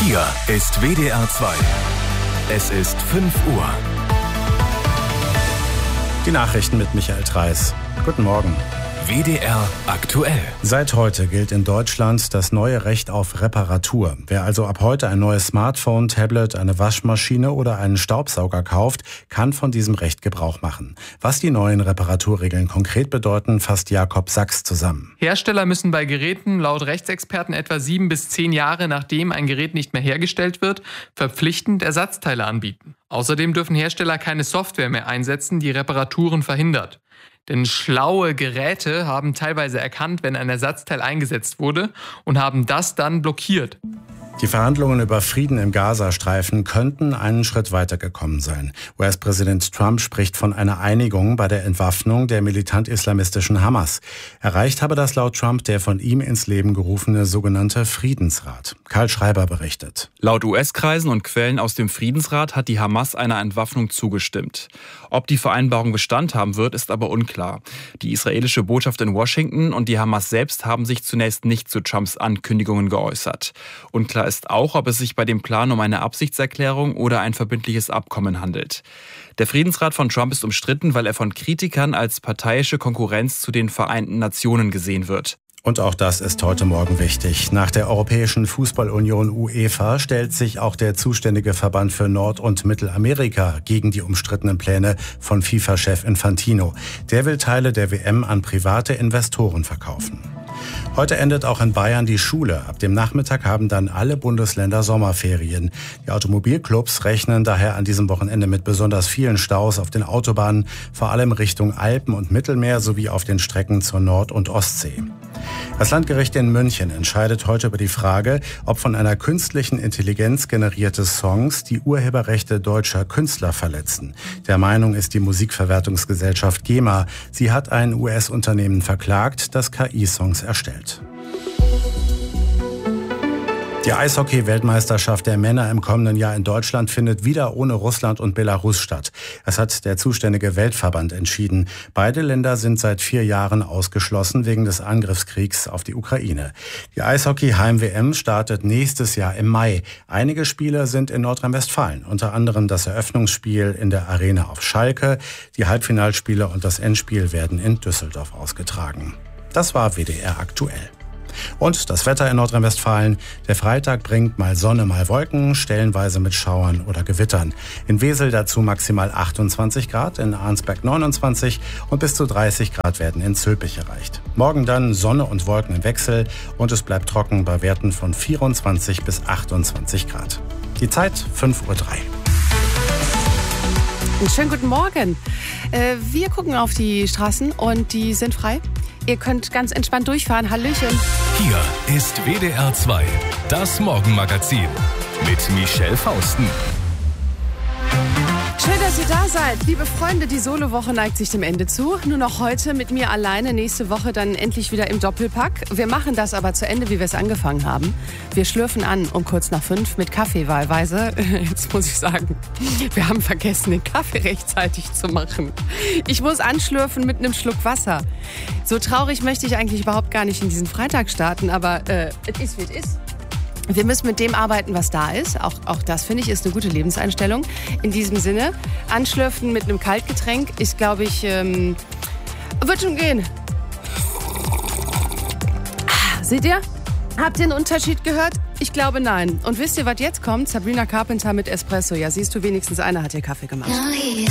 Hier ist WDR 2. Es ist 5 Uhr. Die Nachrichten mit Michael Treis. Guten Morgen. WDR aktuell. Seit heute gilt in Deutschland das neue Recht auf Reparatur. Wer also ab heute ein neues Smartphone, Tablet, eine Waschmaschine oder einen Staubsauger kauft, kann von diesem Recht Gebrauch machen. Was die neuen Reparaturregeln konkret bedeuten, fasst Jakob Sachs zusammen. Hersteller müssen bei Geräten laut Rechtsexperten etwa 7 bis 10 Jahre, nachdem ein Gerät nicht mehr hergestellt wird, verpflichtend Ersatzteile anbieten. Außerdem dürfen Hersteller keine Software mehr einsetzen, die Reparaturen verhindert. Denn schlaue Geräte haben teilweise erkannt, wenn ein Ersatzteil eingesetzt wurde und haben das dann blockiert. Die Verhandlungen über Frieden im Gazastreifen könnten einen Schritt weitergekommen sein. US-Präsident Trump spricht von einer Einigung bei der Entwaffnung der militant-islamistischen Hamas. Erreicht habe das laut Trump der von ihm ins Leben gerufene sogenannte Friedensrat. Karl Schreiber berichtet. Laut US-Kreisen und Quellen aus dem Friedensrat hat die Hamas einer Entwaffnung zugestimmt. Ob die Vereinbarung Bestand haben wird, ist aber unklar. Die israelische Botschaft in Washington und die Hamas selbst haben sich zunächst nicht zu Trumps Ankündigungen geäußert. Unklar ist auch, ob es sich bei dem Plan um eine Absichtserklärung oder ein verbindliches Abkommen handelt. Der Friedensrat von Trump ist umstritten, weil er von Kritikern als parteiische Konkurrenz zu den Vereinten Nationen gesehen wird. Und auch das ist heute Morgen wichtig. Nach der Europäischen Fußballunion UEFA stellt sich auch der zuständige Verband für Nord- und Mittelamerika gegen die umstrittenen Pläne von FIFA-Chef Infantino. Der will Teile der WM an private Investoren verkaufen. Heute endet auch in Bayern die Schule. Ab dem Nachmittag haben dann alle Bundesländer Sommerferien. Die Automobilclubs rechnen daher an diesem Wochenende mit besonders vielen Staus auf den Autobahnen, vor allem Richtung Alpen und Mittelmeer sowie auf den Strecken zur Nord- und Ostsee. Das Landgericht in München entscheidet heute über die Frage, ob von einer künstlichen Intelligenz generierte Songs die Urheberrechte deutscher Künstler verletzen. Der Meinung ist die Musikverwertungsgesellschaft GEMA. Sie hat ein US-Unternehmen verklagt, das KI-Songs erstellt. Die Eishockey-Weltmeisterschaft der Männer im kommenden Jahr in Deutschland findet wieder ohne Russland und Belarus statt. Das hat der zuständige Weltverband entschieden. Beide Länder sind seit 4 Jahren ausgeschlossen wegen des Angriffskriegs auf die Ukraine. Die Eishockey-Heim-WM startet nächstes Jahr im Mai. Einige Spiele sind in Nordrhein-Westfalen, unter anderem das Eröffnungsspiel in der Arena auf Schalke. Die Halbfinalspiele und das Endspiel werden in Düsseldorf ausgetragen. Das war WDR aktuell. Und das Wetter in Nordrhein-Westfalen. Der Freitag bringt mal Sonne, mal Wolken, stellenweise mit Schauern oder Gewittern. In Wesel dazu maximal 28 Grad, in Arnsberg 29 und bis zu 30 Grad werden in Zülpich erreicht. Morgen dann Sonne und Wolken im Wechsel und es bleibt trocken bei Werten von 24 bis 28 Grad. Die Zeit 5:03 Uhr. Einen schönen guten Morgen. Wir gucken auf die Straßen und die sind frei. Ihr könnt ganz entspannt durchfahren. Hallöchen. Hier ist WDR 2, das Morgenmagazin mit Michelle Fausten. Schön, dass ihr da seid. Liebe Freunde, die Solo-Woche neigt sich dem Ende zu. Nur noch heute mit mir alleine, nächste Woche dann endlich wieder im Doppelpack. Wir machen das aber zu Ende, wie wir es angefangen haben. Wir schlürfen an um kurz nach 5 mit Kaffee wahlweise. Jetzt muss ich sagen, wir haben vergessen, den Kaffee rechtzeitig zu machen. Ich muss anschlürfen mit einem Schluck Wasser. So traurig möchte ich eigentlich überhaupt gar nicht in diesen Freitag starten, aber es ist, wie es ist. Wir müssen mit dem arbeiten, was da ist. Auch das, finde ich, ist eine gute Lebenseinstellung. In diesem Sinne, anschlürfen mit einem Kaltgetränk ist, glaube ich, wird schon gehen. Seht ihr? Habt ihr einen Unterschied gehört? Ich glaube, nein. Und wisst ihr, was jetzt kommt? Sabrina Carpenter mit Espresso. Ja, siehst du, wenigstens einer hat ihr Kaffee gemacht.